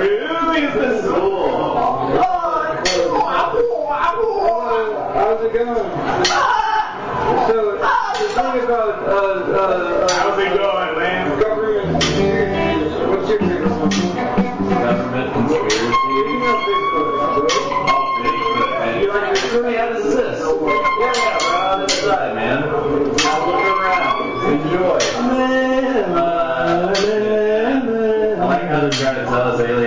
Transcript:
Who is this fool? How's it going? So, the thing about, how's it going, man? government conspiracies. What's your favorite one? Government conspiracy? You know Bigfoot. Oh, Bigfoot, man. You like Bigfoot? Yeah, this is this. Yeah, right on the side, man. Have a look around. Enjoy. I like how they're trying to tell us aliens